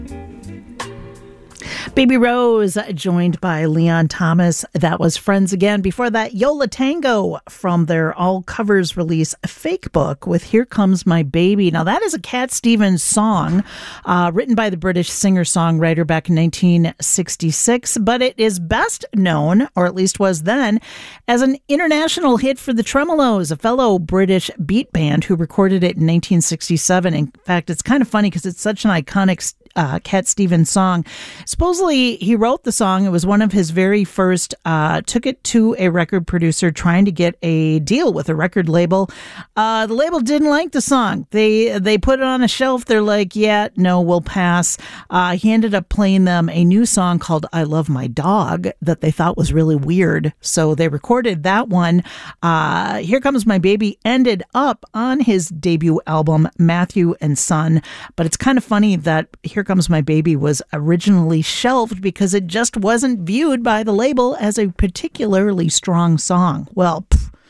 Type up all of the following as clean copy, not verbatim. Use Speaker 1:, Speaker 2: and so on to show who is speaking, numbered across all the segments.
Speaker 1: Baby Rose, joined by Leon Thomas. That was Friends Again. Before that, Yo La Tengo from their all covers release, Fake Book, with Here Comes My Baby. Now, that is a Cat Stevens song written by the British singer-songwriter back in 1966, but it is best known, or at least was then, as an international hit for the Tremolos, a fellow British beat band who recorded it in 1967. In fact, it's kind of funny because it's such an iconic Cat Stevens song. Supposedly, he wrote the song. It was one of his very first, took it to a record producer trying to get a deal with a record label. The label didn't like the song. They put it on a shelf. They're like, yeah, no, we'll pass. He ended up playing them a new song called I Love My Dog that they thought was really weird. So they recorded that one. Here Comes My Baby ended up on his debut album, Matthew and Son. But it's kind of funny that Here Comes My Baby was originally shelved because it just wasn't viewed by the label as a particularly strong song. Well,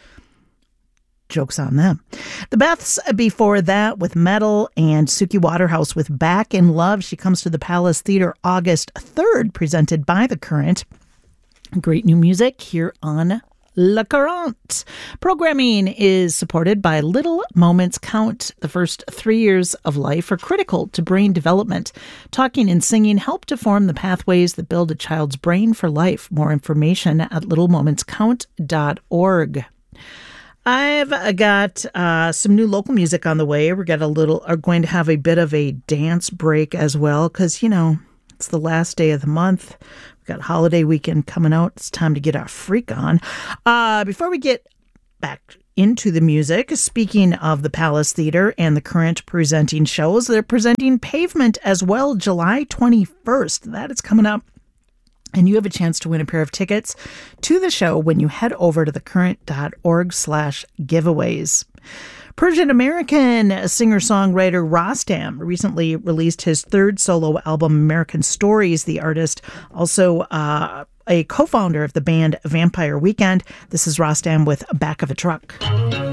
Speaker 1: joke's on them. The Beths before that with Metal, and Suki Waterhouse with Back in Love. She comes to the Palace Theater August 3rd, presented by The Current. Great new music here on Le Courant. Programming is supported by Little Moments Count. The first 3 years of life are critical to brain development. Talking and singing help to form the pathways that build a child's brain for life. More information at littlemomentscount.org. I've got some new local music on the way. Are going to have a bit of a dance break as well because, it's the last day of the month. We've got holiday weekend coming out. It's time to get our freak on. Before we get back into the music, speaking of the Palace Theater and the Current presenting shows, they're presenting Pavement as well, July 21st. That is coming up. And you have a chance to win a pair of tickets to the show when you head over to thecurrent.org/giveaways. Persian American singer-songwriter Rostam recently released his third solo album, American Stories. The artist, also a co-founder of the band Vampire Weekend. This is Rostam with Back of a Truck.